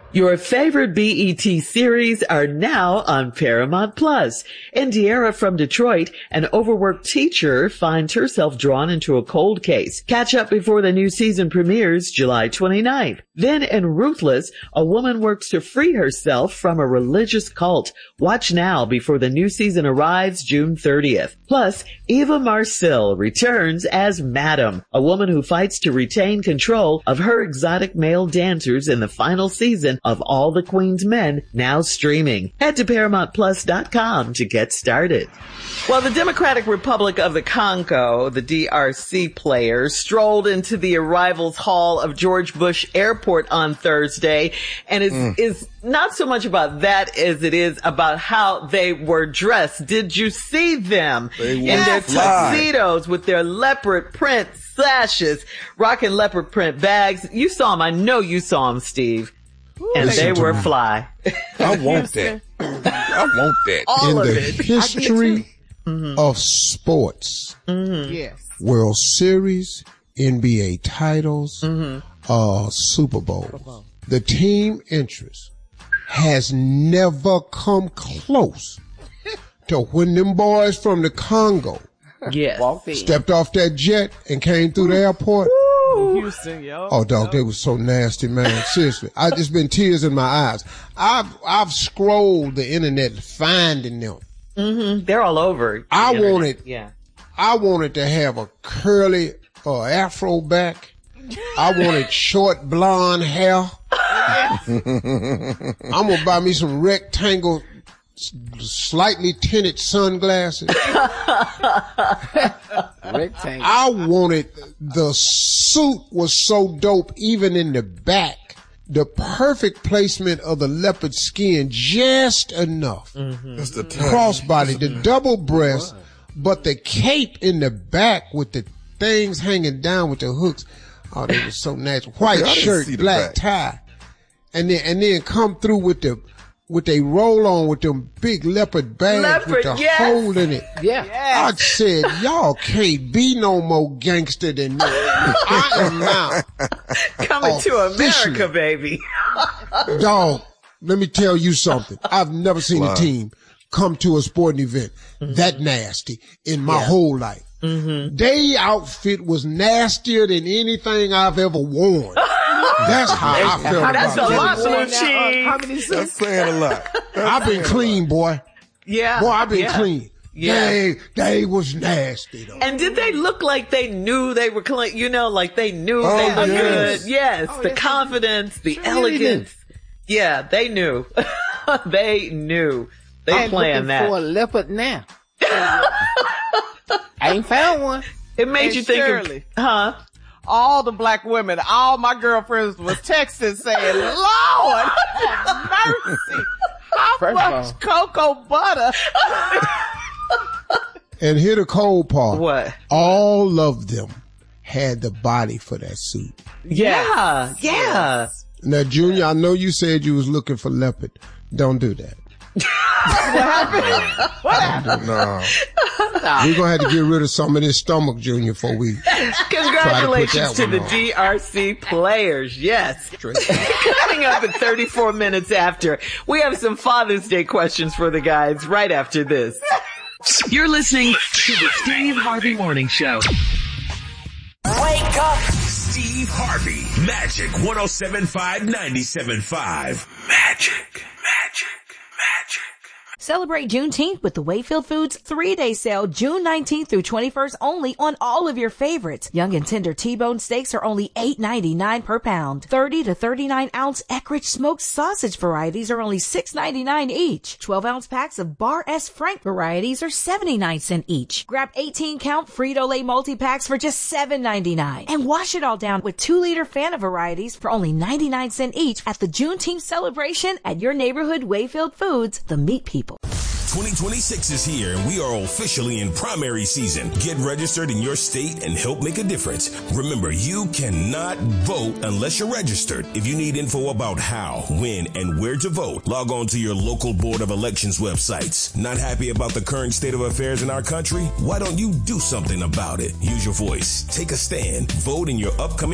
Your favorite BET series are now on Paramount Plus. Indiara from Detroit, an overworked teacher, finds herself drawn into a cold case. Catch up before the new season premieres July 29th. Then in Ruthless, a woman works to free herself from a religious cult. Watch now before the new season arrives June 30th. Plus, Eva Marcille returns as Madam, a woman who fights to retain control of her exotic male dancers in the final season of All the Queen's Men, now streaming. Head to ParamountPlus.com to get started. Well, the Democratic Republic of the Congo, the DRC players, strolled into the arrivals hall of George Bush Airport on Thursday, and is not so much about that as it is about how they were dressed. Did you see them in their tuxedos with their leopard print sashes, rocking leopard print bags? You saw them. I know you saw them, Steve. And they were fly. I want that. I want that. All of In the it. history of sports, Yes. World Series, NBA titles, Super Bowl, the team interest has never come close to when them boys from the Congo Yes. stepped off that jet and came through the airport. Houston, yo. Oh, dog, they was so nasty, man. Seriously. It's been tears in my eyes. I've scrolled the internet finding them. They're all over. I the internet. wanted to have a curly afro back. I wanted short blonde hair. I'm gonna buy me some rectangle, slightly tinted sunglasses. Rectangle. I wanted, the suit was so dope, even in the back. The perfect placement of the leopard skin, just enough. That's the Crossbody, the double breast, but the cape in the back with the things hanging down with the hooks. Oh, they were so natural. White I didn't shirt, see the black back. tie. And then come through with a roll on with them big leopard bags with the hole in it. Yeah. I said, y'all can't be no more gangster than me. I am now. Coming to officially. America, baby. Dog, let me tell you something. I've never seen a team come to a sporting event that nasty in my whole life. They outfit was nastier than anything I've ever worn. That's how I felt That's a about lot, it. Blue Cheese. How many That's suits? saying a lot. I've been clean, boy. Yeah. Boy, I've been clean. Yeah. They was nasty though. And did they look like they knew they were clean? You know, like they knew they were yes. good. Yes. The confidence, the elegance. Yeah, they knew. They knew. They I'm planned looking that. for a leopard now. I ain't found one. It made And you think Shirley. of, All the black women, all my girlfriends was texting saying, Lord, mercy. How First of much cocoa butter? And here the cold part. what? All of them had the body for that suit. Yeah. Yeah. Now, Junior, I know you said you was looking for leopard. Don't do that. No. We're gonna have to get rid of some of this stomach, Junior, before we Congratulations to that the one on. DRC players. Yes. Coming up at 34 minutes after, we have some Father's Day questions for the guys right after this. You're listening to the Steve Harvey Morning Show. Wake up! Steve Harvey, Magic 107.5, 97.5. Magic. Celebrate Juneteenth with the Wayfield Foods 3-day sale June 19th through 21st only on all of your favorites. Young and tender T-bone steaks are only $8.99 per pound. 30 to 39 ounce Eckrich smoked sausage varieties are only $6.99 each. 12 ounce packs of Bar S Frank varieties are 79 cents each. Grab 18 count Frito-Lay multi-packs for just $7.99. And wash it all down with 2-liter Fanta varieties for only 99 cents each at the Juneteenth celebration at your neighborhood Wayfield Foods, the meat people. 2026 is here and we are officially in primary season. Get registered in your state and help make a difference. Remember, you cannot vote unless you're registered. If you need info about how, when, and where to vote, log on to your local Board of Elections websites. Not happy about the current state of affairs in our country? Why don't you do something about it? Use your voice. Take a stand. Vote in your upcoming